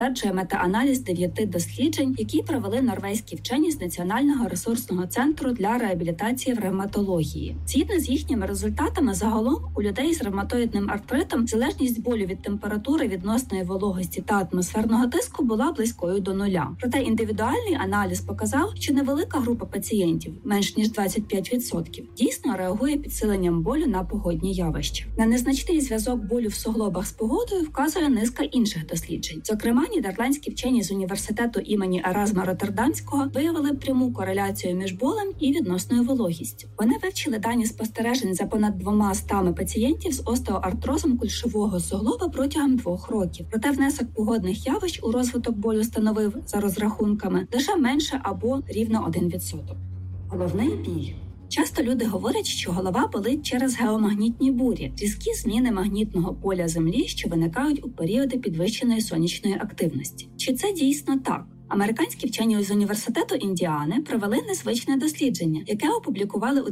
стверджує мета-аналіз 9 досліджень, які провели норвезькі вчені з Національного ресурсного центру для реабілітації в ревматології. Згідно з їхніми результатами, загалом у людей з ревматоїдним артритом залежність болю від температури, відносної вологості та атмосферного тиску була близькою до нуля. Проте індивідуальний аналіз показав, що невелика група пацієнтів, менш ніж 25%, дійсно реагує підсиленням болю на погодні явища. На незначний зв'язок болю в суглобах з погодою вказує низка інших досліджень. Зокрема, нідерландські вчені з університету імені Еразма Роттердамського виявили пряму кореляцію між болем і відносною вологістю. Вони вивчили дані спостережень за понад 200 пацієнтів з остеоартрозом кульшового суглоба протягом 2 років. Проте внесок погодних явищ у розвиток болю становив, за розрахунками, лише менше або рівно 1%. Головний біль. Часто люди говорять, що голова болить через геомагнітні бурі, різкі зміни магнітного поля Землі, що виникають у періоди підвищеної сонячної активності. Чи це дійсно так? Американські вчені з університету Індіани провели незвичне дослідження, яке опублікували у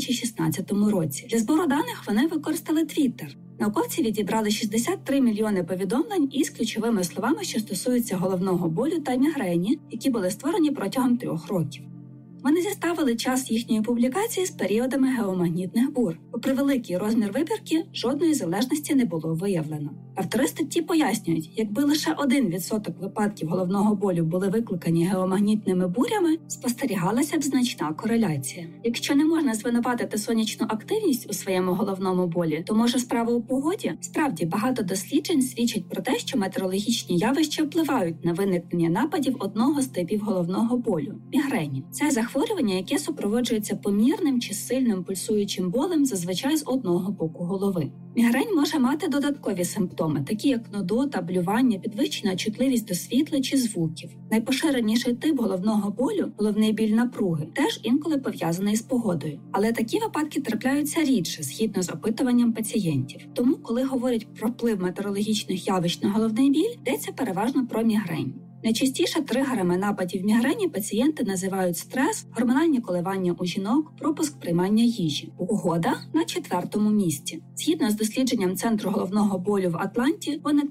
2016 році. Для збору даних вони використали Twitter. Науковці відібрали 63 мільйони повідомлень із ключовими словами, що стосуються головного болю та мігрені, які були створені протягом 3 років. Вони зіставили час їхньої публікації з періодами геомагнітних бур. Попри великий розмір вибірки, жодної залежності не було виявлено. Автори статті пояснюють, якби лише 1% випадків головного болю були викликані геомагнітними бурями, спостерігалася б значна кореляція. Якщо не можна звинуватити сонячну активність у своєму головному болі, то може справа у погоді? Справді, багато досліджень свідчать про те, що метеорологічні явища впливають на виникнення нападів одного з типів головного болю – мігрені. Це захворювання, яке супроводжується помірним чи сильним пульсуючим болем зазвичай з одного боку голови. Мігрень може мати додаткові симптоми, такі як нудота, блювання, підвищена чутливість до світла чи звуків. Найпоширеніший тип головного болю – головний біль напруги, теж інколи пов'язаний з погодою. Але такі випадки трапляються рідше, згідно з опитуванням пацієнтів. Тому, коли говорять про вплив метеорологічних явищ на головний біль, йдеться переважно про мігрень. Найчастіше тригерами нападів мігрені пацієнти називають стрес, гормональні коливання у жінок, пропуск приймання їжі. Погода на 4-му місці. Згідно з дослідженням Центру головного болю в Атланті, понад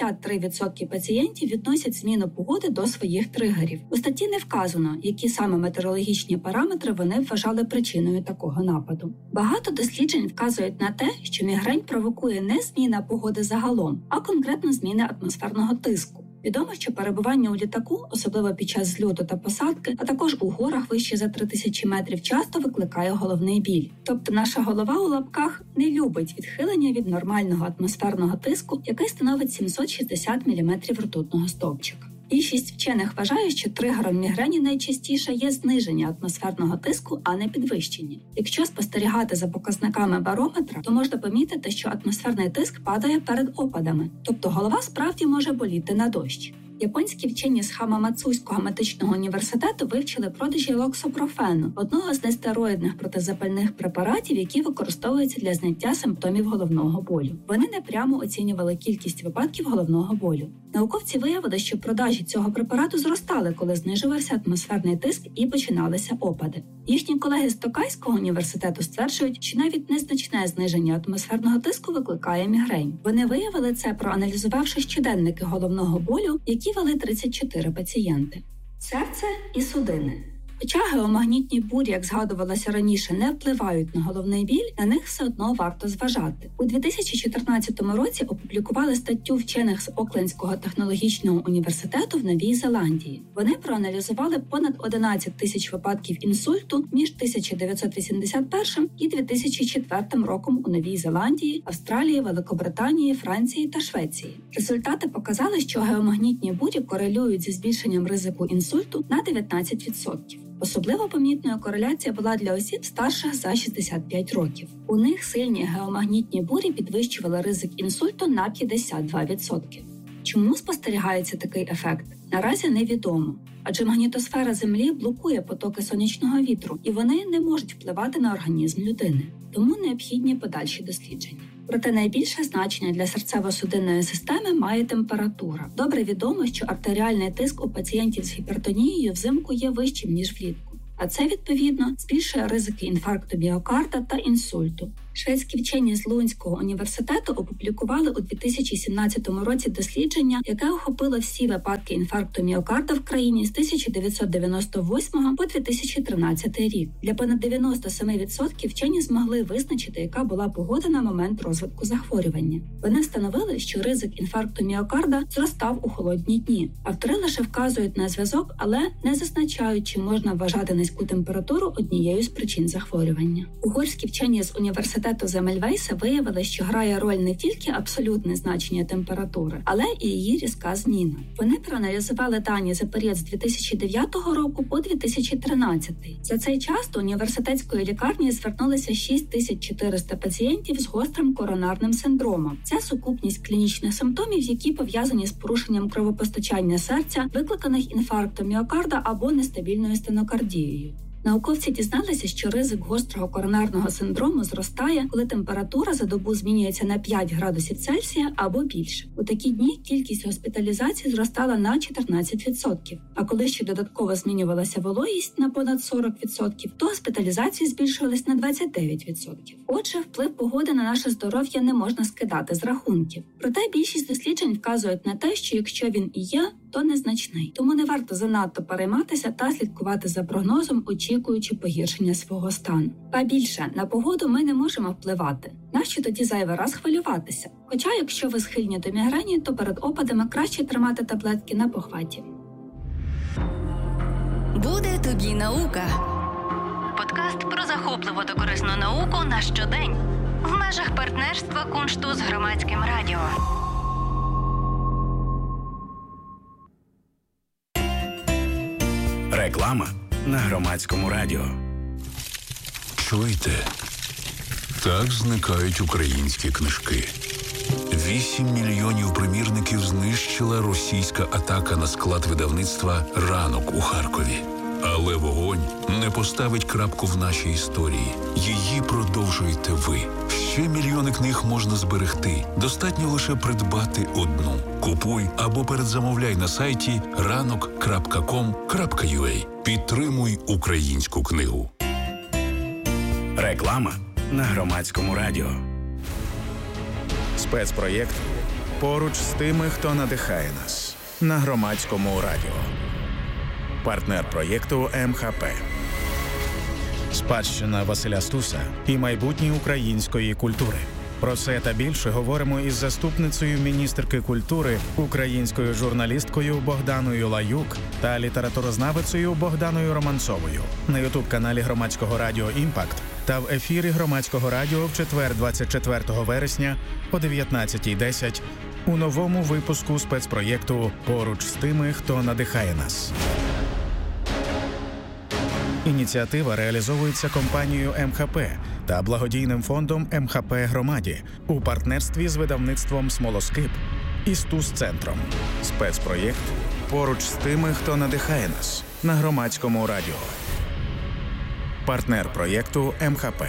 53% пацієнтів відносять зміну погоди до своїх тригерів. У статті не вказано, які саме метеорологічні параметри вони вважали причиною такого нападу. Багато досліджень вказують на те, що мігрень провокує не зміна погоди загалом, а конкретно зміни атмосферного тиску. Відомо, що перебування у літаку, особливо під час зльоту та посадки, а також у горах вище за 3000 метрів, часто викликає головний біль. Тобто наша голова у лапках не любить відхилення від нормального атмосферного тиску, який становить 760 мм ртутного стовпчика. Більшість вчених вважає, що тригером мігрені найчастіше є зниження атмосферного тиску, а не підвищення. Якщо спостерігати за показниками барометра, то можна помітити, що атмосферний тиск падає перед опадами, тобто голова справді може боліти на дощ. Японські вчені з Хамамацуського медичного університету вивчили продажі локсопрофену, одного з нестероїдних протизапальних препаратів, які використовуються для зняття симптомів головного болю. Вони непрямо оцінювали кількість випадків головного болю. Науковці виявили, що продажі цього препарату зростали, коли знижувався атмосферний тиск і починалися опади. Їхні колеги з Токайського університету стверджують, що навіть незначне зниження атмосферного тиску викликає мігрень. Вони виявили це, проаналізувавши щоденники головного болю, які вели 34 пацієнти. Серце і судини. Хоча геомагнітні бурі, як згадувалося раніше, не впливають на головний біль, на них все одно варто зважати. У 2014 році опублікували статтю вчених з Оклендського технологічного університету в Новій Зеландії. Вони проаналізували понад 11 тисяч випадків інсульту між 1981 і 2004 роком у Новій Зеландії, Австралії, Великобританії, Франції та Швеції. Результати показали, що геомагнітні бурі корелюють зі збільшенням ризику інсульту на 19%. Особливо помітною кореляція була для осіб старших за 65 років. У них сильні геомагнітні бурі підвищували ризик інсульту на 52%. Чому спостерігається такий ефект? Наразі невідомо. Адже магнітосфера Землі блокує потоки сонячного вітру, і вони не можуть впливати на організм людини. Тому необхідні подальші дослідження. Проте найбільше значення для серцево-судинної системи має температура. Добре відомо, що артеріальний тиск у пацієнтів з гіпертонією взимку є вищим, ніж влітку. А це, відповідно, збільшує ризики інфаркту міокарда та інсульту. Шведські вчені з Лунського університету опублікували у 2017 році дослідження, яке охопило всі випадки інфаркту міокарда в країні з 1998 по 2013 рік. Для понад 97% вчені змогли визначити, яка була погода на момент розвитку захворювання. Вони встановили, що ризик інфаркту міокарда зростав у холодні дні. Автори лише вказують на зв'язок, але не зазначають, чи можна вважати низьку температуру однією з причин захворювання. Угорські вчені з університету Земельвейса виявили, що грає роль не тільки абсолютне значення температури, але і її різка зміна. Вони проаналізували дані за період з 2009 року по 2013. За цей час до університетської лікарні звернулися 6400 пацієнтів з гострим коронарним синдромом. Це сукупність клінічних симптомів, які пов'язані з порушенням кровопостачання серця, викликаних інфарктом міокарда або нестабільною стенокардією. Науковці дізналися, що ризик гострого коронарного синдрому зростає, коли температура за добу змінюється на 5 градусів Цельсія або більше. У такі дні кількість госпіталізацій зростала на 14%, а коли ще додатково змінювалася вологість на понад 40%, то госпіталізації збільшувались на 29%. Отже, вплив погоди на наше здоров'я не можна скидати з рахунків. Проте більшість досліджень вказують на те, що якщо він і є, то незначний. Тому не варто занадто перейматися та слідкувати за прогнозом, очікуючи погіршення свого стану. Ба більше, на погоду ми не можемо впливати. Нащо тоді зайвий раз хвилюватися? Хоча, якщо ви схильні до мігрені, то перед опадами краще тримати таблетки на похваті. Буде тобі наука. Подкаст про захопливу та корисну науку на щодень. В межах партнерства Куншту з Громадським радіо. Реклама на Громадському радіо. Чуєте? Так зникають українські книжки. 8 мільйонів примірників знищила російська атака на склад видавництва «Ранок» у Харкові. Але вогонь не поставить крапку в нашій історії. Її продовжуєте ви. Ще мільйони книг можна зберегти. Достатньо лише придбати одну. Купуй або передзамовляй на сайті ranok.com.ua. Підтримуй українську книгу. Реклама на Громадському радіо. Спецпроєкт «Поруч з тими, хто надихає нас» на Громадському радіо. Партнер проєкту МХП. Спадщина Василя Стуса і майбутнє української культури. Про це та більше говоримо із заступницею міністерки культури, українською журналісткою Богданою Лаюк та літературознавицею Богданою Романцовою на ютуб-каналі Громадського радіо «Імпакт» та в ефірі Громадського радіо в четвер 24 вересня о 19:10 у новому випуску спецпроєкту «Поруч з тими, хто надихає нас». Ініціатива реалізовується компанією МХП та благодійним фондом МХП Громаді у партнерстві з видавництвом «Смолоскип» і Стус-центром. Спецпроєкт «Поруч з тими, хто надихає нас» на Громадському радіо. Партнер проєкту МХП.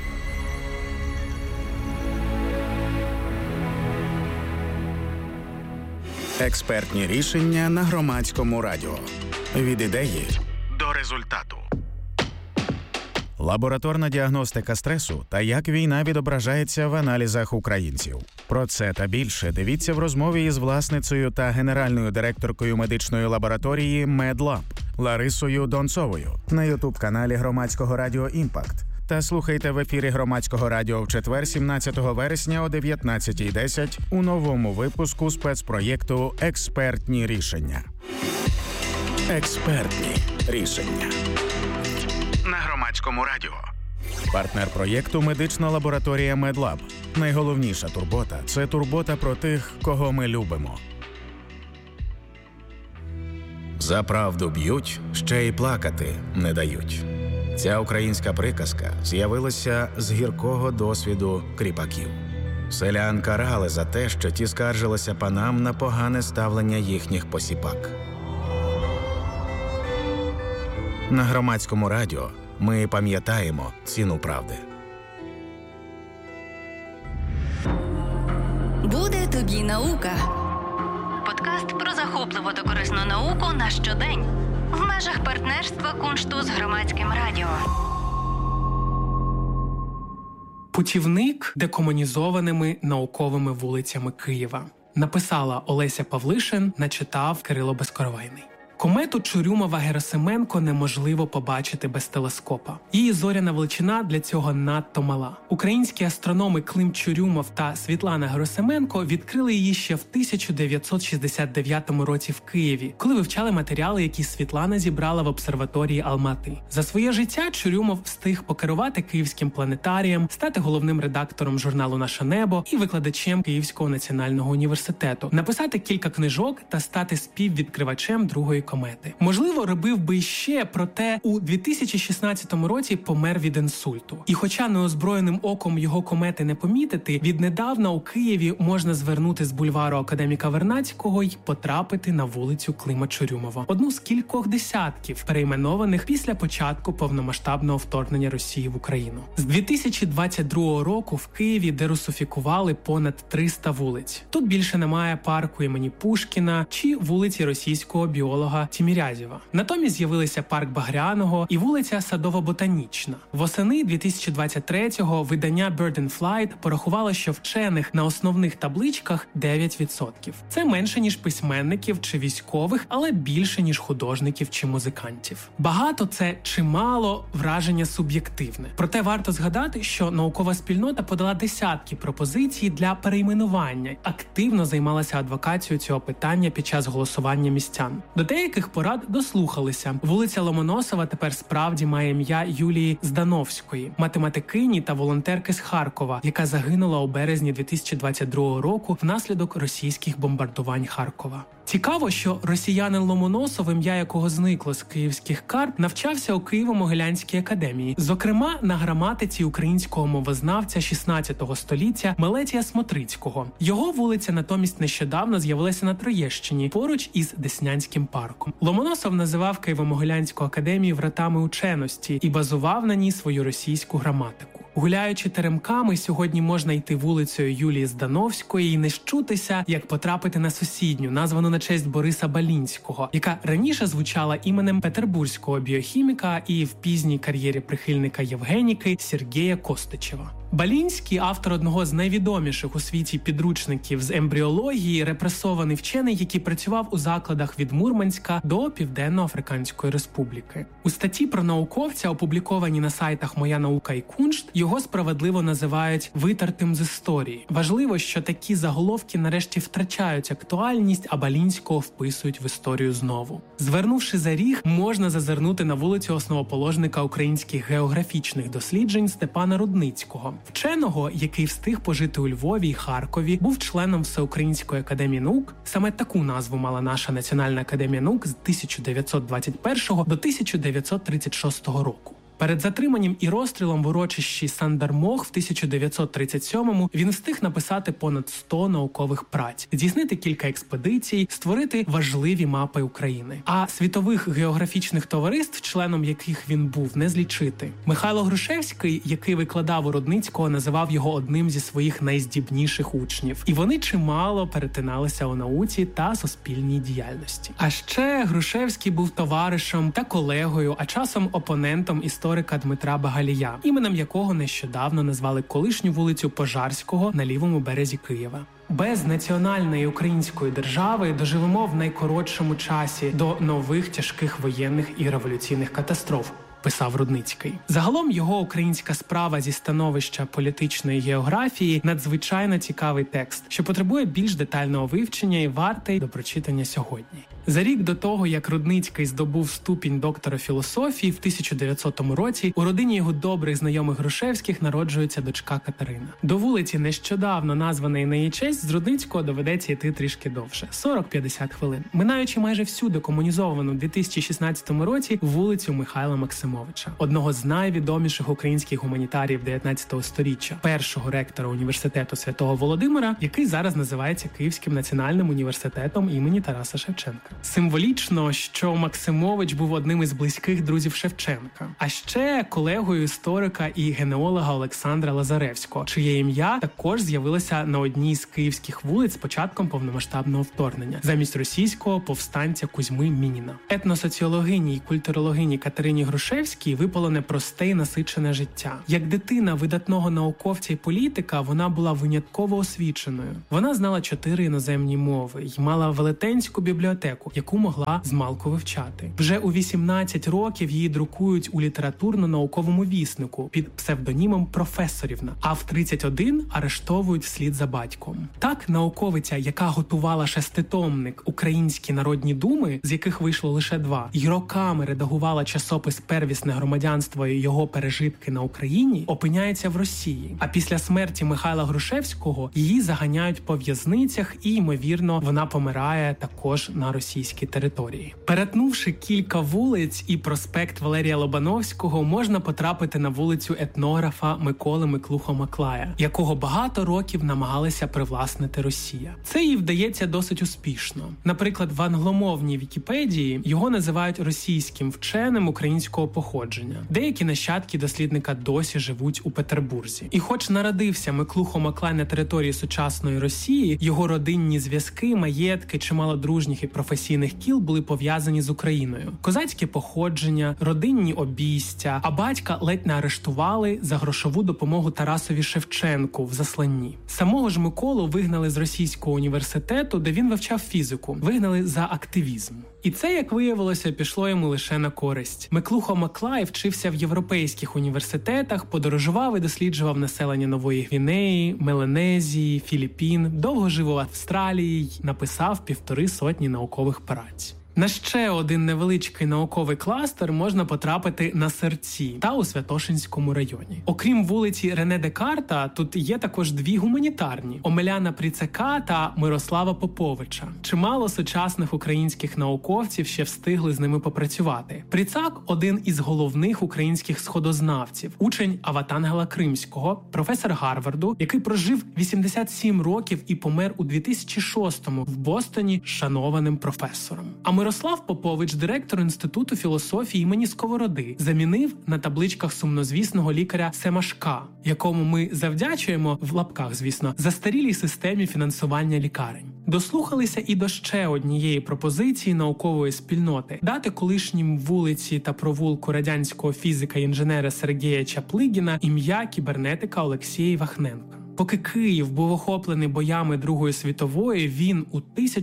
Експертні рішення на Громадському радіо. Від ідеї до результату. Лабораторна діагностика стресу та як війна відображається в аналізах українців. Про це та більше дивіться в розмові із власницею та генеральною директоркою медичної лабораторії «Медлаб» Ларисою Донцовою на ютуб-каналі Громадського радіо «Імпакт». Та слухайте в ефірі Громадського радіо в четвер 17 вересня о 19:10 у новому випуску спецпроєкту «Експертні рішення». Експертні рішення. На Громадському радіо. Партнер проєкту медична лабораторія «Медлаб». Найголовніша турбота – це турбота про тих, кого ми любимо. За правду б'ють, ще й плакати не дають. Ця українська приказка з'явилася з гіркого досвіду кріпаків. Селян карали за те, що ті скаржилися панам на погане ставлення їхніх посіпак. На Громадському радіо ми пам'ятаємо ціну правди. Буде тобі наука. Подкаст про захопливу та корисну науку на щодень. В межах партнерства Куншту з Громадським радіо. Путівник декомунізованими науковими вулицями Києва. Написала Олеся Павлишин, начитав Кирило Безкоровайний. Комету Чурюмова-Герасименко неможливо побачити без телескопа. Її зоряна величина для цього надто мала. Українські астрономи Клим Чурюмов та Світлана Герасименко відкрили її ще в 1969 році в Києві, коли вивчали матеріали, які Світлана зібрала в обсерваторії Алмати. За своє життя Чурюмов встиг покерувати Київським планетарієм, стати головним редактором журналу «Наше небо» і викладачем Київського національного університету, написати кілька книжок та стати співвідкривачем другої комети. Можливо, робив би іще, проте у 2016 році помер від інсульту. І хоча неозброєним оком його комети не помітити, віднедавна у Києві можна звернути з бульвару Академіка Вернадського й потрапити на вулицю Клима Чурюмова. Одну з кількох десятків, перейменованих після початку повномасштабного вторгнення Росії в Україну. З 2022 року в Києві дерусифікували понад 300 вулиць. Тут більше немає парку імені Пушкіна чи вулиці російського біолога Тімірязєва. Натомість з'явилися парк Багряного і вулиця Садово-Ботанічна. Восени 2023-го видання Bird and Flight порахувало, що вчених на основних табличках 9%. Це менше, ніж письменників чи військових, але більше, ніж художників чи музикантів. Багато це чи мало враження суб'єктивне. Проте варто згадати, що наукова спільнота подала десятки пропозицій для перейменування, активно займалася адвокацією цього питання під час голосування містян. До деяких порад дослухалися. Вулиця Ломоносова тепер справді має ім'я Юлії Здановської, математикині та волонтерки з Харкова, яка загинула у березні 2022 року внаслідок російських бомбардувань Харкова. Цікаво, що росіянин Ломоносов, ім'я якого зникло з київських карт, навчався у Києво-Могилянській академії, зокрема на граматиці українського мовознавця 16 століття Мелетія Смотрицького. Його вулиця натомість нещодавно з'явилася на Троєщині, поруч із Деснянським парком. Ломоносов називав Києво-Могилянську академію вратами ученості і базував на ній свою російську граматику. Гуляючи теремками, сьогодні можна йти вулицею Юлії Здановської і не щутися, як потрапити на сусідню, названу на честь Бориса Балінського, яка раніше звучала іменем петербурзького біохіміка і в пізній кар'єрі прихильника Євгеніки Сергія Костичева. Балінський, автор одного з найвідоміших у світі підручників з ембріології, репресований вчений, який працював у закладах від Мурманська до Південно-Африканської Республіки. У статті про науковця, опублікованій на сайтах «Моя наука» і «Куншт», його справедливо називають «витертим з історії». Важливо, що такі заголовки нарешті втрачають актуальність, а Балінського вписують в історію знову. Звернувши за ріг, можна зазирнути на вулицю основоположника українських географічних досліджень Степана Рудницького. Вченого, який встиг пожити у Львові і Харкові, був членом Всеукраїнської академії наук. Саме таку назву мала наша Національна академія наук з 1921 до 1936 року. Перед затриманням і розстрілом в урочищі Сандармох в 1937-му він встиг написати понад 100 наукових праць, здійснити кілька експедицій, створити важливі мапи України. А світових географічних товариств, членом яких він був, не злічити. Михайло Грушевський, який викладав у Рудницького, називав його одним зі своїх найздібніших учнів. І вони чимало перетиналися у науці та суспільній діяльності. А ще Грушевський був товаришем та колегою, а часом опонентом історика Дмитра Багалія, іменем якого нещодавно назвали колишню вулицю Пожарського на лівому березі Києва. Без національної української держави доживемо в найкоротшому часі до нових тяжких воєнних і революційних катастроф, писав Рудницький. Загалом його «Українська справа зі становища політичної географії» – надзвичайно цікавий текст, що потребує більш детального вивчення і вартий до прочитання сьогодні. За рік до того, як Рудницький здобув ступінь доктора філософії в 1900 році, у родині його добрих знайомих Грушевських народжується дочка Катерина. До вулиці, нещодавно названої на її честь, з Рудницького доведеться йти трішки довше – 40-50 хвилин. Минаючи майже всю декомунізовану у 2016 році вулицю Михайла Максимовича, одного з найвідоміших українських гуманітаріїв 19 століття, першого ректора університету Святого Володимира, який зараз називається Київським національним університетом імені Тараса Шевченка. Символічно, що Максимович був одним із близьких друзів Шевченка, а ще колегою історика і генеолога Олександра Лазаревського, чиє ім'я також з'явилося на одній з київських вулиць з початком повномасштабного вторгнення, замість російського повстанця Кузьми Мініна. Етносоціологині і культурологині Катерині Грушевській випало непросте і насичене життя. Як дитина видатного науковця і політика, вона була винятково освіченою. Вона знала 4 іноземні мови й мала велетенську бібліотеку, яку могла змалку вивчати. Вже у 18 років її друкують у літературно-науковому віснику під псевдонімом «Професорівна», а в 31 арештовують вслід за батьком. Так, науковиця, яка готувала 6-томник «Українські народні думи», з яких вийшло лише 2, й роками редагувала часопис «Первісне громадянство» і його пережитки на Україні, опиняється в Росії. А після смерті Михайла Грушевського її заганяють по в'язницях і, ймовірно, вона помирає також на російській території. Перетнувши кілька вулиць і проспект Валерія Лобановського, можна потрапити на вулицю етнографа Миколи Миклухо-Маклая, якого багато років намагалися привласнити Росія. Це їй вдається досить успішно. Наприклад, в англомовній Вікіпедії його називають російським вченим українського походження. Деякі нащадки дослідника досі живуть у Петербурзі. І хоч народився Миклухо-Маклай на території сучасної Росії, його родинні зв'язки, маєтки, чимало дружніх і професійних кіл були пов'язані з Україною. Козацьке походження, родинні обійстя, а батька ледь не арештували за грошову допомогу Тарасові Шевченку в засланні. Самого ж Миколу вигнали з Російського університету, де він вивчав фізику. Вигнали за активізм. І це, як виявилося, пішло йому лише на користь. Миклухо-Маклай вчився в європейських університетах, подорожував і досліджував населення Нової Гвінеї, Меланезії, Філіппін, довго жив у Австралії й написав 150 наукових праць. На ще один невеличкий науковий кластер можна потрапити на Серці та у Святошинському районі. Окрім вулиці Рене Декарта, тут є також 2 гуманітарні – Омеляна Пріцака та Мирослава Поповича. Чимало сучасних українських науковців ще встигли з ними попрацювати. Пріцак – один із головних українських сходознавців, учень Аватангела Кримського, професор Гарварду, який прожив 87 років і помер у 2006-му в Бостоні шанованим професором. А Мирослав Попович, директор Інституту філософії імені Сковороди, замінив на табличках сумнозвісного лікаря Семашка, якому ми завдячуємо, в лапках, звісно, застарілій системі фінансування лікарень. Дослухалися і до ще однієї пропозиції наукової спільноти – дати колишнім вулиці та провулку радянського фізика і інженера Сергія Чаплигіна ім'я кібернетика Олексія Вахненка. Поки Київ був охоплений боями Другої світової, він у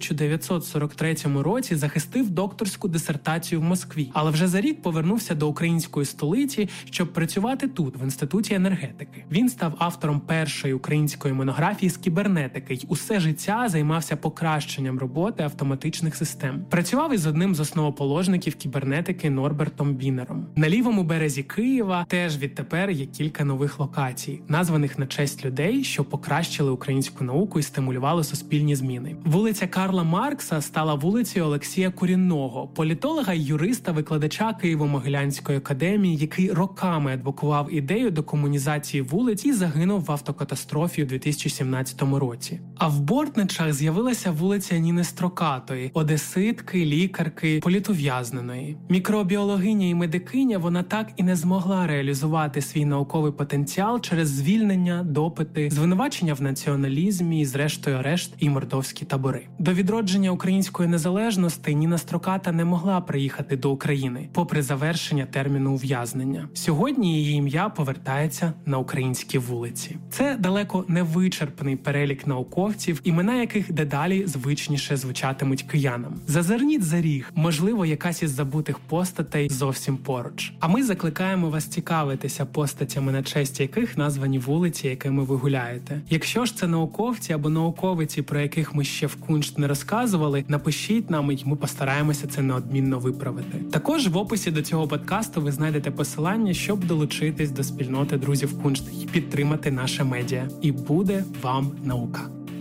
1943 році захистив докторську дисертацію в Москві, але вже за рік повернувся до української столиці, щоб працювати тут, в Інституті енергетики. Він став автором першої української монографії з кібернетики й усе життя займався покращенням роботи автоматичних систем. Працював із одним з основоположників кібернетики Норбертом Бінером. На лівому березі Києва теж відтепер є кілька нових локацій, названих на честь людей, що покращили українську науку і стимулювали суспільні зміни. Вулиця Карла Маркса стала вулицею Олексія Курінного, політолога й юриста, викладача Києво-Могилянської академії, який роками адвокував ідею декомунізації вулиць і загинув в автокатастрофі у 2017 році. А в Бортничах з'явилася вулиця Ніни Строкатої, одеситки, лікарки, політув'язненої. Мікробіологиня і медикиня, вона так і не змогла реалізувати свій науковий потенціал через звільнення, допити, звинувачення в націоналізмі і, зрештою, арешт і мордовські табори. До відродження української незалежності Ніна Строката не могла приїхати до України, попри завершення терміну ув'язнення. Сьогодні її ім'я повертається на українські вулиці. Це далеко не вичерпний перелік науковців, імена яких дедалі звичніше звучатимуть киянам. Зазирніть за ріг, можливо, якась із забутих постатей зовсім поруч. А ми закликаємо вас цікавитися постатями, на честь яких названі вулиці, якими ви гуляєте. Якщо ж це науковці або науковиці, про яких ми ще в Куншт не розказували, напишіть нам, і ми постараємося це неодмінно виправити. Також в описі до цього подкасту ви знайдете посилання, щоб долучитись до спільноти друзів Куншт і підтримати наше медіа. І буде вам наука.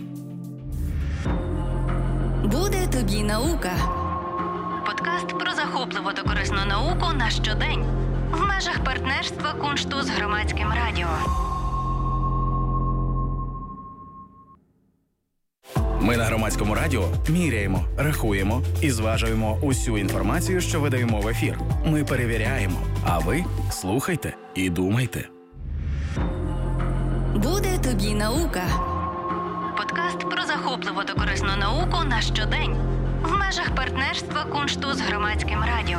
Буде тобі наука. Подкаст про захопливу та корисну науку на щодень. В межах партнерства Куншту з Громадським радіо. Ми на Громадському радіо міряємо, рахуємо і зважуємо усю інформацію, що видаємо в ефір. Ми перевіряємо, а ви слухайте і думайте. Буде тобі наука. Подкаст про захопливу та корисну науку на щодень. В межах партнерства Куншту з Громадським радіо.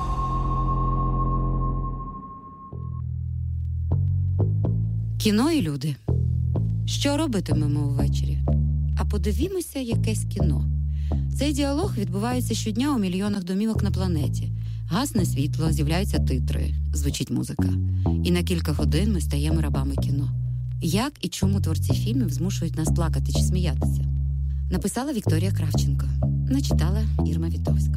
Кіно і люди. Що робитимемо увечері? А подивімося якесь кіно. Цей діалог відбувається щодня у мільйонах домівок на планеті. Гасне світло, з'являються титри, звучить музика. І на кілька годин ми стаємо рабами кіно. Як і чому творці фільмів змушують нас плакати чи сміятися? Написала Вікторія Кравченко. Начитала Ірма Вітовська.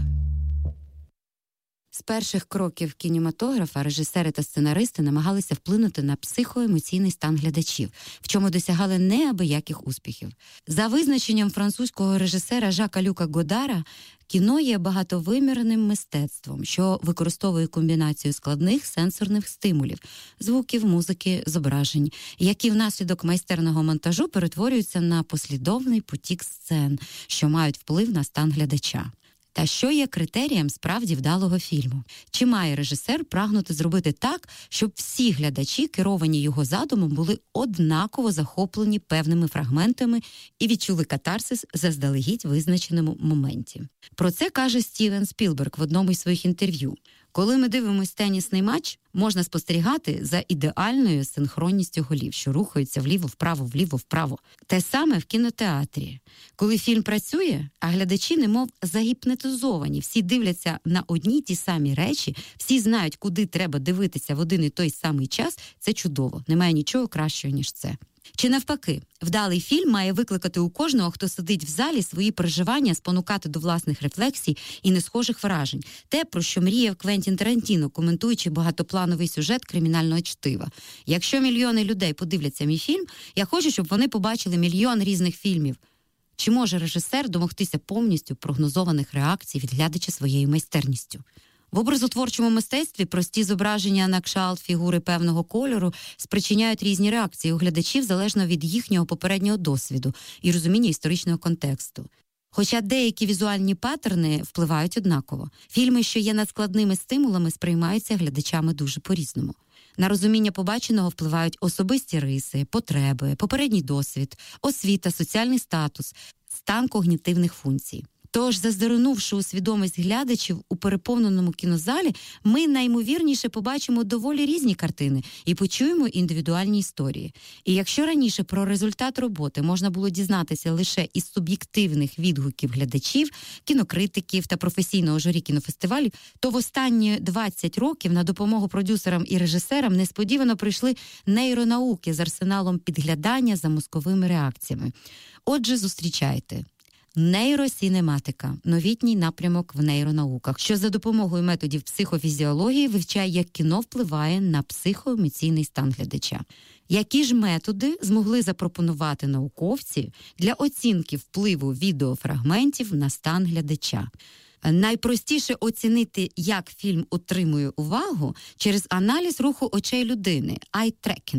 З перших кроків кінематографа режисери та сценаристи намагалися вплинути на психоемоційний стан глядачів, в чому досягали неабияких успіхів. За визначенням французького режисера Жака Люка Годара, кіно є багатовимірним мистецтвом, що використовує комбінацію складних сенсорних стимулів – звуків, музики, зображень, які внаслідок майстерного монтажу перетворюються на послідовний потік сцен, що мають вплив на стан глядача. Та що є критерієм справді вдалого фільму? Чи має режисер прагнути зробити так, щоб всі глядачі, керовані його задумом, були однаково захоплені певними фрагментами і відчули катарсис в заздалегідь визначеному моменті? Про це каже Стівен Спілберг в одному із своїх інтерв'ю. Коли ми дивимося тенісний матч, можна спостерігати за ідеальною синхронністю голів, що рухаються вліво-вправо, вліво-вправо. Те саме в кінотеатрі. Коли фільм працює, а глядачі немов загіпнотизовані, всі дивляться на одні й ті самі речі, всі знають, куди треба дивитися в один і той самий час, це чудово. Немає нічого кращого, ніж це. Чи навпаки, вдалий фільм має викликати у кожного, хто сидить в залі, свої переживання, спонукати до власних рефлексій і несхожих вражень. Те, про що мріяв Квентін Тарантіно, коментуючи багатоплановий сюжет кримінального чтива. Якщо мільйони людей подивляться мій фільм, я хочу, щоб вони побачили мільйон різних фільмів. Чи може режисер домогтися повністю прогнозованих реакцій від глядача своєю майстерністю? В образотворчому мистецтві прості зображення на кшалт фігури певного кольору спричиняють різні реакції у глядачів залежно від їхнього попереднього досвіду і розуміння історичного контексту. Хоча деякі візуальні паттерни впливають однаково. Фільми, що є надскладними стимулами, сприймаються глядачами дуже по-різному. На розуміння побаченого впливають особисті риси, потреби, попередній досвід, освіта, соціальний статус, стан когнітивних функцій. Тож, зазирнувши у свідомість глядачів у переповненому кінозалі, ми наймовірніше побачимо доволі різні картини і почуємо індивідуальні історії. І якщо раніше про результат роботи можна було дізнатися лише із суб'єктивних відгуків глядачів, кінокритиків та професійного журі кінофестивалів, то в останні 20 років на допомогу продюсерам і режисерам несподівано прийшли нейронауки з арсеналом підглядання за мозковими реакціями. Отже, зустрічайте. Нейросінематика – новітній напрямок в нейронауках, що за допомогою методів психофізіології вивчає, як кіно впливає на психоемоційний стан глядача. Які ж методи змогли запропонувати науковці для оцінки впливу відеофрагментів на стан глядача? Найпростіше оцінити, як фільм утримує увагу, через аналіз руху очей людини – eye-tracking.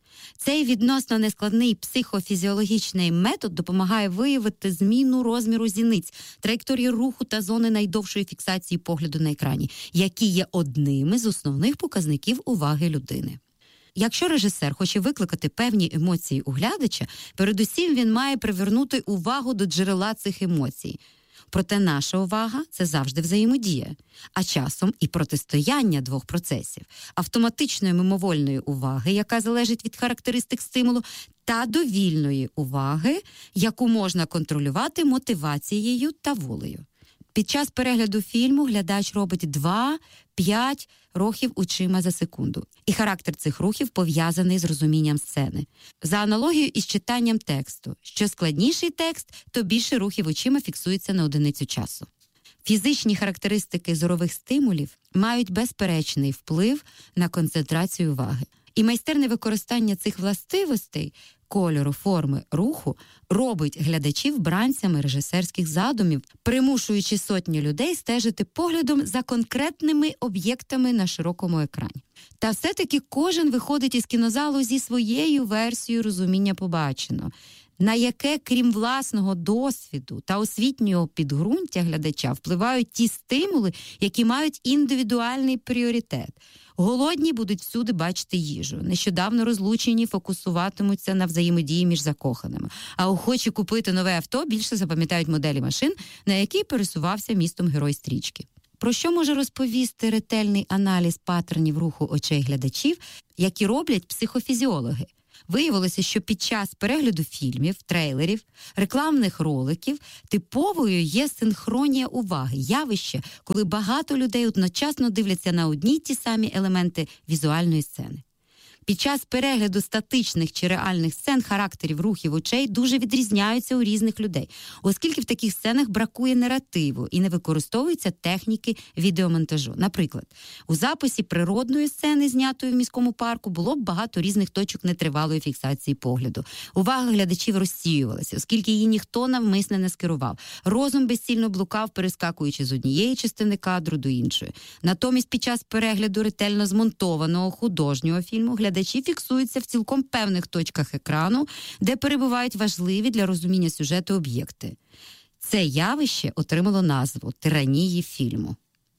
Цей відносно нескладний психофізіологічний метод допомагає виявити зміну розміру зіниць, траєкторії руху та зони найдовшої фіксації погляду на екрані, які є одними з основних показників уваги людини. Якщо режисер хоче викликати певні емоції у глядача, передусім він має привернути увагу до джерела цих емоцій. Проте наша увага – це завжди взаємодія, а часом і протистояння двох процесів – автоматичної мимовольної уваги, яка залежить від характеристик стимулу, та довільної уваги, яку можна контролювати мотивацією та волею. Під час перегляду фільму глядач робить 2-5 рухів очима за секунду. І характер цих рухів пов'язаний з розумінням сцени. За аналогією із читанням тексту. Що складніший текст, то більше рухів очима фіксується на одиницю часу. Фізичні характеристики зорових стимулів мають безперечний вплив на концентрацію уваги. І майстерне використання цих властивостей – кольору, форми, руху робить глядачів бранцями режисерських задумів, примушуючи сотні людей стежити поглядом за конкретними об'єктами на широкому екрані. Та все-таки кожен виходить із кінозалу зі своєю версією розуміння побаченого. на яке, крім власного досвіду та освітнього підґрунтя глядача, впливають ті стимули, які мають індивідуальний пріоритет. Голодні будуть всюди бачити їжу. Нещодавно розлучені фокусуватимуться на взаємодії між закоханими. А охочі купити нове авто більше запам'ятають моделі машин, на якій пересувався містом герой стрічки. Про що може розповісти ретельний аналіз паттернів руху очей глядачів, які роблять психофізіологи? Виявилося, що під час перегляду фільмів, трейлерів, рекламних роликів типовою є синхронія уваги, явище, коли багато людей одночасно дивляться на одні й ті самі елементи візуальної сцени. Під час перегляду статичних чи реальних сцен характерів рухів очей дуже відрізняються у різних людей, оскільки в таких сценах бракує наративу і не використовуються техніки відеомонтажу. Наприклад, у записі природної сцени, знятої в міському парку, було б багато різних точок нетривалої фіксації погляду. Увага глядачів розсіювалася, оскільки її ніхто навмисне не скерував. Розум безцільно блукав, перескакуючи з однієї частини кадру до іншої. Натомість під час перегляду ретельно змонтованого художнього фільму глядачі фіксуються в цілком певних точках екрану, де перебувають важливі для розуміння сюжету об'єкти. Це явище отримало назву «тиранії фільму».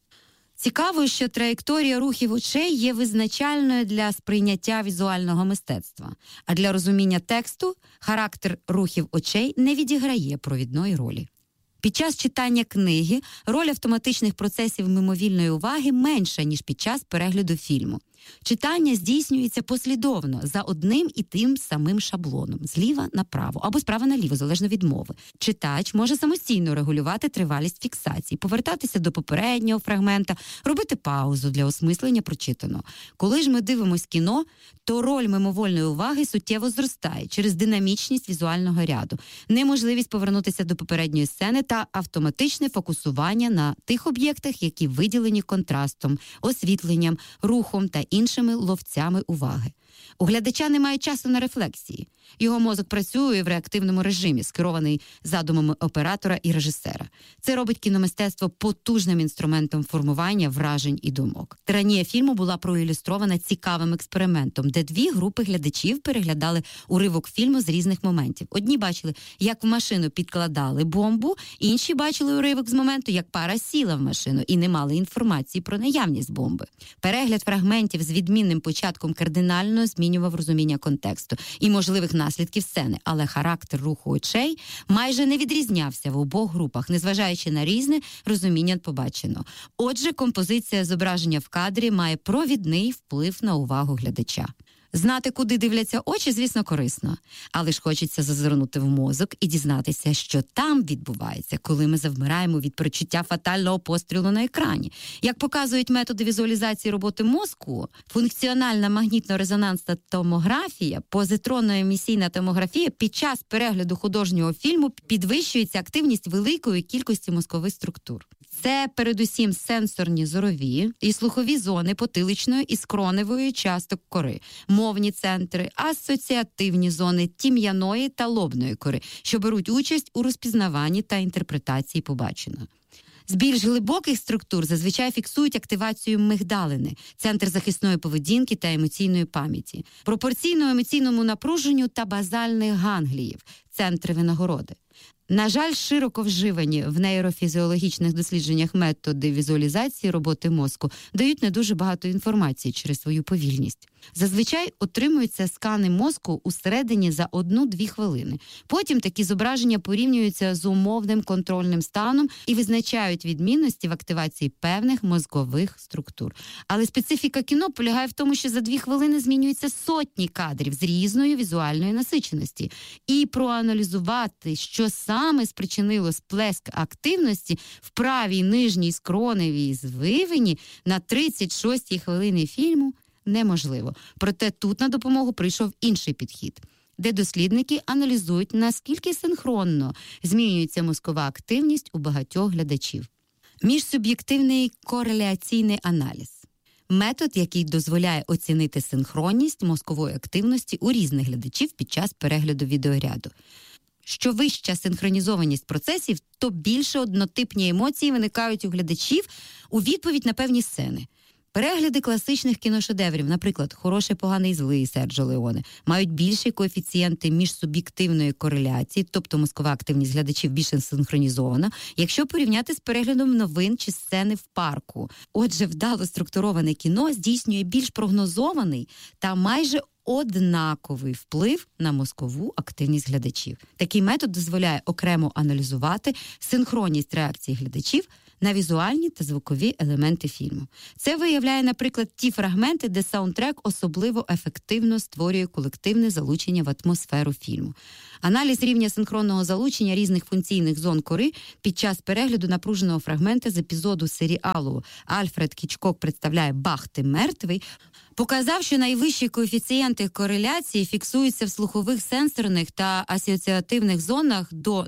Цікаво, що траєкторія рухів очей є визначальною для сприйняття візуального мистецтва, а для розуміння тексту характер рухів очей не відіграє провідної ролі. Під час читання книги роль автоматичних процесів мимовільної уваги менша, ніж під час перегляду фільму. Читання здійснюється послідовно, за одним і тим самим шаблоном, зліва направо або справа наліво, залежно від мови. Читач може самостійно регулювати тривалість фіксації, повертатися до попереднього фрагмента, робити паузу для осмислення прочитаного. Коли ж ми дивимося кіно, то роль мимовольної уваги суттєво зростає через динамічність візуального ряду, неможливість повернутися до попередньої сцени та автоматичне фокусування на тих об'єктах, які виділені контрастом, освітленням, рухом та іншими ловцями уваги. У глядача немає часу на рефлексії. Його мозок працює в реактивному режимі, скерований задумами оператора і режисера. Це робить кіномистецтво потужним інструментом формування вражень і думок. Тиранія фільму була проілюстрована цікавим експериментом, де дві групи глядачів переглядали уривок фільму з різних моментів. Одні бачили, як в машину підкладали бомбу, інші бачили уривок з моменту, як пара сіла в машину і не мали інформації про наявність бомби. Перегляд фрагментів з відмінним початком кардинально змінював розуміння контексту і можливих наслідків сцени, але характер руху очей майже не відрізнявся в обох групах, незважаючи на різне розуміння побаченого. Отже, композиція зображення в кадрі має провідний вплив на увагу глядача. Знати, куди дивляться очі, звісно, корисно. Але ж хочеться зазирнути в мозок і дізнатися, що там відбувається, коли ми завмираємо від перечуття фатального пострілу на екрані. Як показують методи візуалізації роботи мозку, функціональна магнітно-резонансна томографія, позитронно-емісійна томографія під час перегляду художнього фільму підвищується активність великої кількості мозкових структур. Це передусім сенсорні зорові і слухові зони потиличної і скроневої часток кори, мовні центри, асоціативні зони тім'яної та лобної кори, що беруть участь у розпізнаванні та інтерпретації побаченого. З більш глибоких структур зазвичай фіксують активацію мигдалини, центр захисної поведінки та емоційної пам'яті, пропорційно емоційному напруженню та базальних гангліїв, центри винагороди. На жаль, широко вживані в нейрофізіологічних дослідженнях методи візуалізації роботи мозку дають не дуже багато інформації через свою повільність. Зазвичай отримуються скани мозку усередині за 1-2 хвилини. Потім такі зображення порівнюються з умовним контрольним станом і визначають відмінності в активації певних мозкових структур. Але специфіка кіно полягає в тому, що за 2 хвилини змінюються сотні кадрів з різної візуальної насиченості. І проаналізувати, що саме спричинило сплеск активності в правій нижній скроневій звивині на 36-й хвилині фільму неможливо. Проте тут на допомогу прийшов інший підхід, де дослідники аналізують, наскільки синхронно змінюється мозкова активність у багатьох глядачів. Міжсуб'єктивний кореляційний аналіз – метод, який дозволяє оцінити синхронність мозкової активності у різних глядачів під час перегляду відеоряду. Що вища синхронізованість процесів, то більше однотипні емоції виникають у глядачів у відповідь на певні сцени. Перегляди класичних кіношедеврів, наприклад, «Хороший, поганий, злий» Серджо Леоне, мають більші коефіцієнти міжсуб'єктивної кореляції, тобто мозкова активність глядачів більше синхронізована, якщо порівняти з переглядом новин чи сцени в парку. Отже, вдало структуроване кіно здійснює більш прогнозований та майже однаковий вплив на мозкову активність глядачів. Такий метод дозволяє окремо аналізувати синхронність реакції глядачів на візуальні та звукові елементи фільму. Це виявляє, наприклад, ті фрагменти, де саундтрек особливо ефективно створює колективне залучення в атмосферу фільму. Аналіз рівня синхронного залучення різних функційних зон кори під час перегляду напруженого фрагмента з епізоду серіалу «Альфред Хічкок представляє Бах, ти мертвий» показав, що найвищі коефіцієнти кореляції фіксуються в слухових, сенсорних та асоціативних зонах до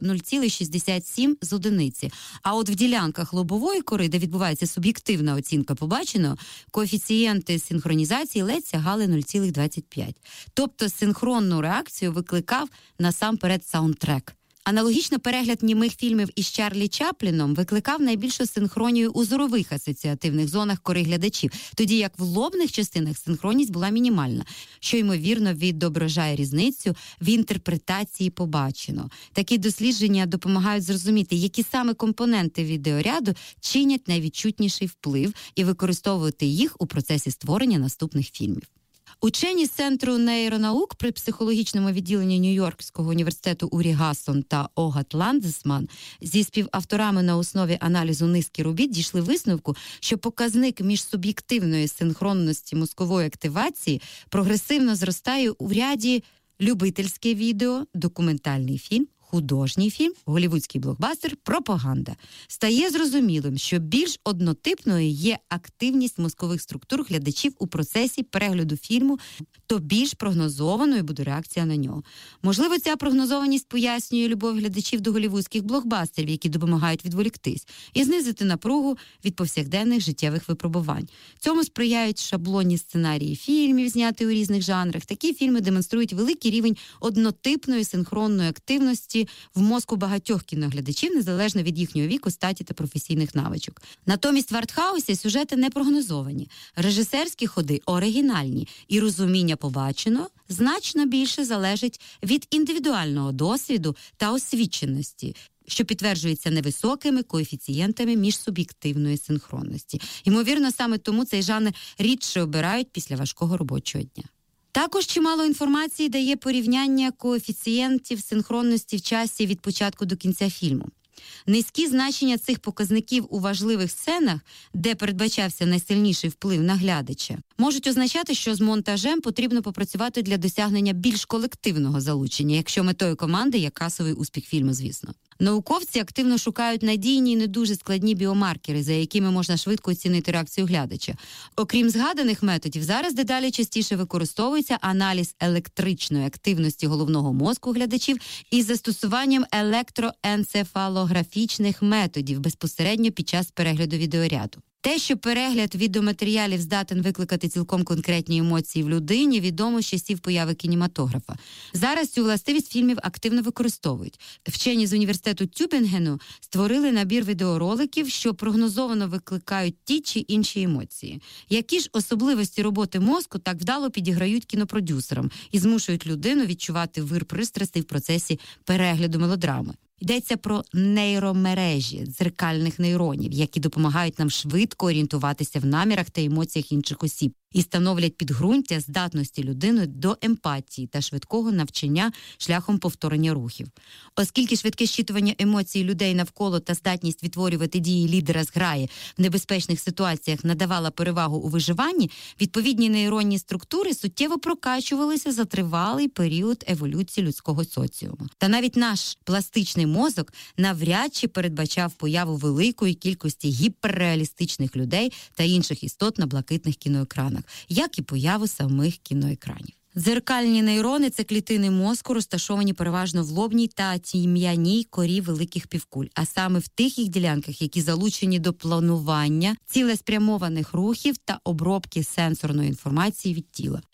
0,67 з одиниці. А от в ділянках лобової кори, де відбувається суб'єктивна оцінка побаченого, коефіцієнти синхронізації ледь сягали 0,25. Тобто синхронну реакцію викликав насамперед саундтрек. Аналогічно перегляд німих фільмів із Чарлі Чапліном викликав найбільшу синхронію у зорових асоціативних зонах кори глядачів, тоді як в лобних частинах синхронність була мінімальна, що, ймовірно, відображає різницю в інтерпретації побаченого. Такі дослідження допомагають зрозуміти, які саме компоненти відеоряду чинять найвідчутніший вплив і використовувати їх у процесі створення наступних фільмів. Учені з Центру нейронаук при психологічному відділенні Нью-Йоркського університету Урі Гассон та Огат Ландесман зі співавторами на основі аналізу низки робіт дійшли висновку, що показник міжсуб'єктивної синхронності мозкової активації прогресивно зростає у ряді любительське відео, документальний фільм, художній фільм, голівудський блокбастер, пропаганда. Стає зрозумілим, що більш однотипною є активність мозкових структур глядачів у процесі перегляду фільму, то більш прогнозованою буде реакція на нього. Можливо, ця прогнозованість пояснює любов глядачів до голівудських блокбастерів, які допомагають відволіктись, і знизити напругу від повсякденних життєвих випробувань. Цьому сприяють шаблонні сценарії фільмів, зняті у різних жанрах. Такі фільми демонструють великий рівень однотипної синхронної активності в мозку багатьох кіноглядачів, незалежно від їхнього віку, статі та професійних навичок. Натомість в артхаусі сюжети не прогнозовані, режисерські ходи оригінальні, і розуміння побаченого значно більше залежить від індивідуального досвіду та освіченості, що підтверджується невисокими коефіцієнтами міжсуб'єктивної синхронності. Ймовірно, саме тому цей жанр рідше обирають після важкого робочого дня. Також чимало інформації дає порівняння коефіцієнтів синхронності в часі від початку до кінця фільму. Низькі значення цих показників у важливих сценах, де передбачався найсильніший вплив на глядача, можуть означати, що з монтажем потрібно попрацювати для досягнення більш колективного залучення, якщо метою команди є касовий успіх фільму, звісно. Науковці активно шукають надійні і не дуже складні біомаркери, за якими можна швидко оцінити реакцію глядача. Окрім згаданих методів, зараз дедалі частіше використовується аналіз електричної активності головного мозку глядачів із застосуванням електроенцефалографічних методів безпосередньо під час перегляду відеоряду. Те, що перегляд відеоматеріалів здатен викликати цілком конкретні емоції в людині, відомо з часів появи кінематографа. Зараз цю властивість фільмів активно використовують. Вчені з університету Тюбінгену створили набір відеороликів, що прогнозовано викликають ті чи інші емоції. Які ж особливості роботи мозку так вдало підіграють кінопродюсерам і змушують людину відчувати вир пристрастей в процесі перегляду мелодрами. Йдеться про нейромережі дзеркальних нейронів, які допомагають нам швидко орієнтуватися в намірах та емоціях інших осіб і становлять підґрунтя здатності людини до емпатії та швидкого навчання шляхом повторення рухів. Оскільки швидке щитування емоцій людей навколо та здатність відтворювати дії лідера зграї в небезпечних ситуаціях надавала перевагу у виживанні, відповідні нейронні структури суттєво прокачувалися за тривалий період еволюції людського соціуму. Та навіть наш пластичний мозок навряд чи передбачав появу великої кількості гіперреалістичних людей та інших істот на блакитних кіноекранах, як і появу самих кіноекранів. Дзеркальні нейрони – це клітини мозку, розташовані переважно в лобній та тім'яній корі великих півкуль, а саме в тих їх ділянках, які залучені до планування, цілеспрямованих рухів та обробки сенсорної інформації від тіла.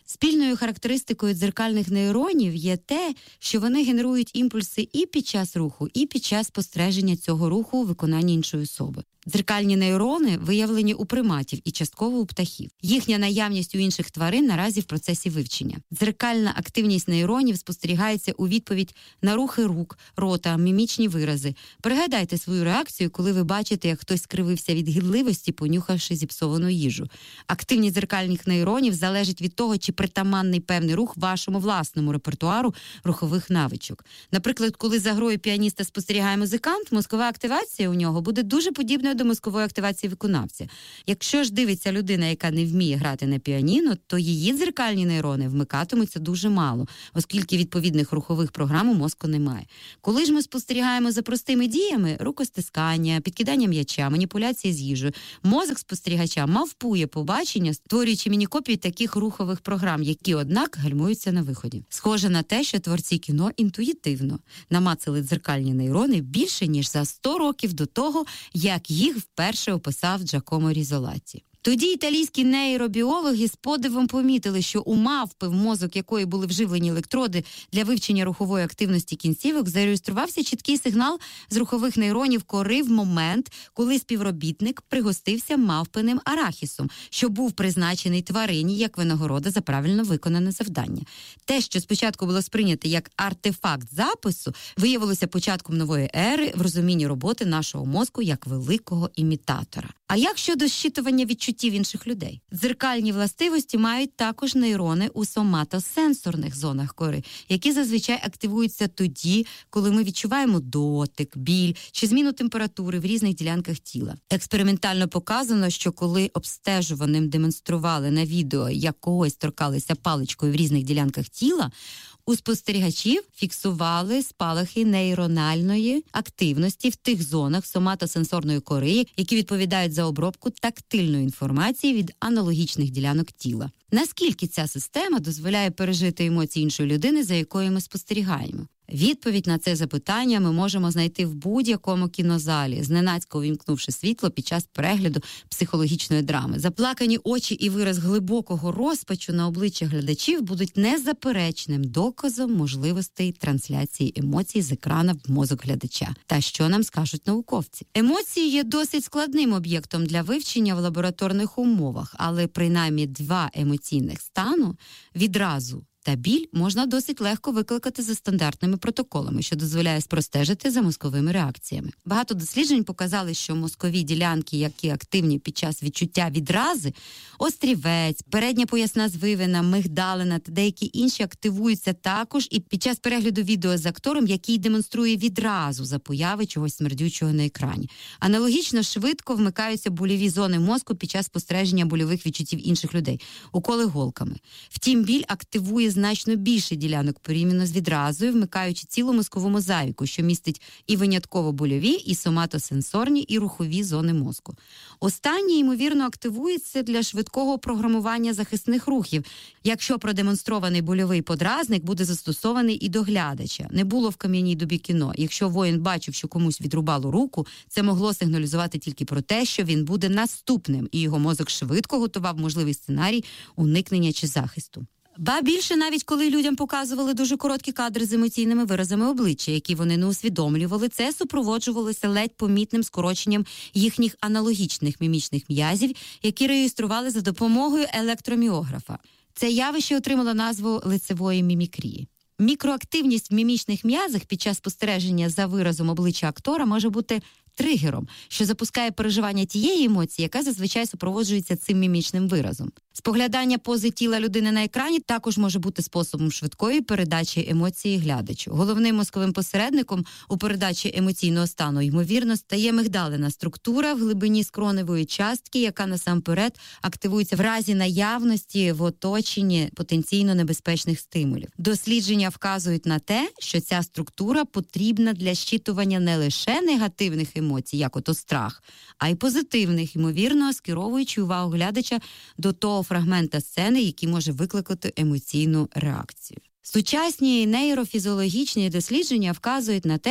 Спільною характеристикою дзеркальних нейронів є те, що вони генерують імпульси і під час руху, і під час спостереження цього руху у виконанні іншої особи. Дзеркальні нейрони виявлені у приматів і частково у птахів. Їхня наявність у інших тварин наразі в процесі вивчення. Дзеркальна активність нейронів спостерігається у відповідь на рухи рук, рота, мімічні вирази. Пригадайте свою реакцію, коли ви бачите, як хтось скривився від гидливості, понюхавши зіпсовану їжу. Активність дзеркальних нейронів залежить від того, чи притаманний певний рух вашому власному репертуару рухових навичок. Наприклад, коли за грою піаніста спостерігає музикант, мозкова активація у нього буде дуже подібною до мозкової активації виконавця. Якщо ж дивиться людина, яка не вміє грати на піаніно, то її дзеркальні нейрони вмикатимуться дуже мало, оскільки відповідних рухових програм у мозку немає. Коли ж ми спостерігаємо за простими діями, рукостискання, підкидання м'яча, маніпуляції з їжею, мозок спостерігача мавпує побачення, створюючи міні-копії таких рухових програм, які, однак, гальмуються на виході. Схоже на те, що творці кіно інтуїтивно намацали дзеркальні нейрони більше, ніж за 100 років до того, як їх вперше описав Джакомо Різолатті. Тоді італійські нейробіологи з подивом помітили, що у мавпи, в мозок якої були вживлені електроди для вивчення рухової активності кінцівок, зареєструвався чіткий сигнал з рухових нейронів кори в момент, коли співробітник пригостився мавпиним арахісом, що був призначений тварині як винагорода за правильно виконане завдання. Те, що спочатку було сприйнято як артефакт запису, виявилося початком нової ери в розумінні роботи нашого мозку як великого імітатора. А як щодо зчитування відчуттів інших людей? Дзеркальні властивості мають також нейрони у соматосенсорних зонах кори, які зазвичай активуються тоді, коли ми відчуваємо дотик, біль чи зміну температури в різних ділянках тіла. Експериментально показано, що коли обстежуваним демонстрували на відео, як когось торкалися паличкою в різних ділянках тіла, у спостерігачів фіксували спалахи нейрональної активності в тих зонах соматосенсорної кори, які відповідають за обробку тактильної інформації від аналогічних ділянок тіла. Наскільки ця система дозволяє пережити емоції іншої людини, за якою ми спостерігаємо? Відповідь на це запитання ми можемо знайти в будь-якому кінозалі, зненацька увімкнувши світло під час перегляду психологічної драми. Заплакані очі і вираз глибокого розпачу на обличчі глядачів будуть незаперечним доказом можливостей трансляції емоцій з екрана в мозок глядача. Та що нам скажуть науковці? Емоції є досить складним об'єктом для вивчення в лабораторних умовах, але принаймні 2 емоційних стану відразу та біль можна досить легко викликати за стандартними протоколами, що дозволяє простежити за мозковими реакціями. Багато досліджень показали, що мозкові ділянки, які активні під час відчуття відрази, острівець, передня поясна звивина, мигдалина та деякі інші активуються також і під час перегляду відео з актором, який демонструє відразу за появи чогось смердючого на екрані. Аналогічно швидко вмикаються больові зони мозку під час спостереження больових відчуттів інших людей, уколи голками. Втім, біль активує значно більше ділянок порівняно з відразою, вмикаючи цілу мозкову мозаїку, що містить і винятково больові, і соматосенсорні, і рухові зони мозку. Останні, ймовірно, активуються для швидкого програмування захисних рухів, якщо продемонстрований больовий подразник буде застосований і до глядача. Не було в кам'яній добі кіно. Якщо воїн бачив, що комусь відрубало руку, це могло сигналізувати тільки про те, що він буде наступним, і його мозок швидко готував можливий сценарій уникнення чи захисту. Ба більше, навіть коли людям показували дуже короткі кадри з емоційними виразами обличчя, які вони не усвідомлювали, це супроводжувалося ледь помітним скороченням їхніх аналогічних мімічних м'язів, які реєстрували за допомогою електроміографа. Це явище отримало назву лицевої мімікрії. Мікроактивність в мімічних м'язах під час спостереження за виразом обличчя актора може бути тригером, що запускає переживання тієї емоції, яка зазвичай супроводжується цим мімічним виразом. Споглядання пози тіла людини на екрані також може бути способом швидкої передачі емоції глядачу. Головним мозковим посередником у передачі емоційного стану, ймовірно, стає мигдалина структура в глибині скроневої частки, яка насамперед активується в разі наявності в оточенні потенційно небезпечних стимулів. Дослідження вказують на те, що ця структура потрібна для щитування не лише негативних емоцій, як ото страх, а й позитивних, ймовірно, скеровуючи увагу глядача до того фрагмента сцени, який може викликати емоційну реакцію. Сучасні нейрофізіологічні дослідження вказують на те,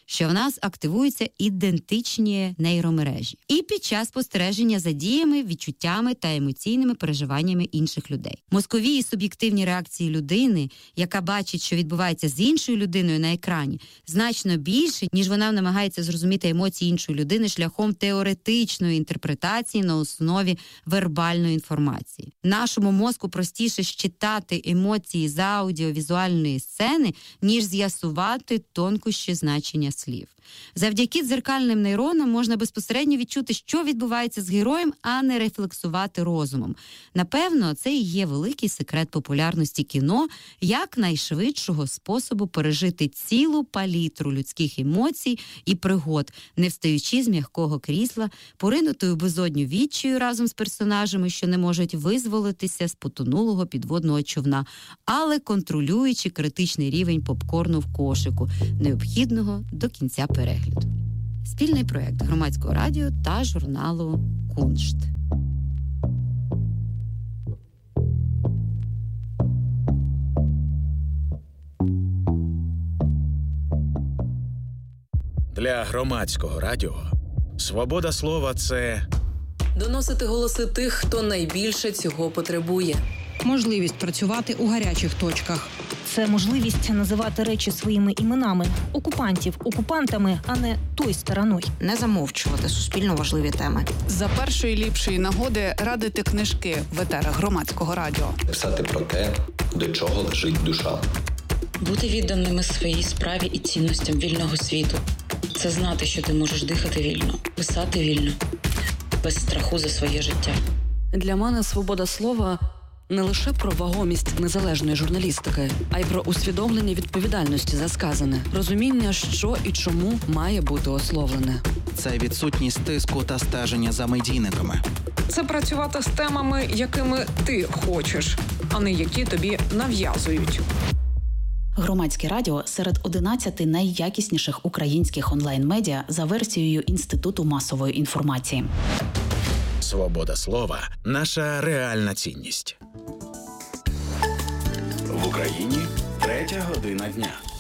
що в нас активуються ідентичні нейромережі. І під час спостереження за діями, відчуттями та емоційними переживаннями інших людей. Мозкові і суб'єктивні реакції людини, яка бачить, що відбувається з іншою людиною на екрані, значно більше, ніж вона намагається зрозуміти емоції іншої людини шляхом теоретичної інтерпретації на основі вербальної інформації. Нашому мозку простіше считати емоції з аудіовізуальної сцени, ніж з'ясувати тонкощі значення слів. Завдяки дзеркальним нейронам можна безпосередньо відчути, що відбувається з героєм, а не рефлексувати розумом. Напевно, це і є великий секрет популярності кіно як найшвидшого способу пережити цілу палітру людських емоцій і пригод, не встаючи з м'якого крісла, поринути у безодню відчаю разом з персонажами, що не можуть визволитися з потонулого підводного човна, але контролюючи критичний рівень попкорну в кошику, необхідного до кінця перегляду. Спільний проєкт Громадського радіо та журналу «Куншт». Для Громадського радіо свобода слова – це доносити голоси тих, хто найбільше цього потребує. Можливість працювати у гарячих точках. Це можливість називати речі своїми іменами. Окупантів окупантами, а не той стороною. Не замовчувати суспільно важливі теми. За першої ліпшої нагоди радити книжки в етерах Громадського радіо. Писати про те, до чого лежить душа. Бути відданими своїй справі і цінностям вільного світу. Це знати, що ти можеш дихати вільно, писати вільно, без страху за своє життя. Для мене свобода слова – не лише про вагомість незалежної журналістики, а й про усвідомлення відповідальності за сказане, розуміння, що і чому має бути ословлене. Це відсутність тиску та стеження за медійниками. Це працювати з темами, якими ти хочеш, а не які тобі нав'язують. Громадське радіо серед 11 найякісніших українських онлайн-медіа за версією Інституту масової інформації. Свобода слова – наша реальна цінність. В Україні 3:00 дня.